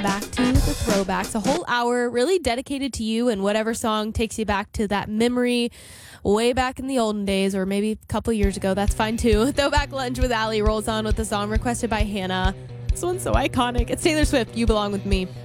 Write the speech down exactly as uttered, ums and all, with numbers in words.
back to the throwbacks. A whole hour really dedicated to you and whatever song takes you back to that memory way back in the olden days, or maybe a couple years ago. That's fine too. Throwback Lunch with Allie rolls on with a song requested by Hannah. This one's so iconic. It's Taylor Swift, You Belong With Me.